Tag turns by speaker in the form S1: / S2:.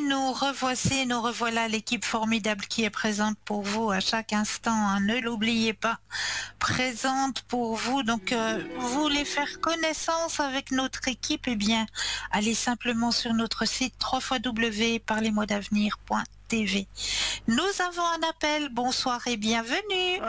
S1: nous revoilà l'équipe formidable qui est présente pour vous à chaque instant, hein, ne l'oubliez pas, présente pour vous. Donc, vous voulez faire connaissance avec notre équipe, eh bien, allez simplement sur notre site www.parlez-moi-d'avenir.tv. Nous avons un appel, bonsoir et bienvenue.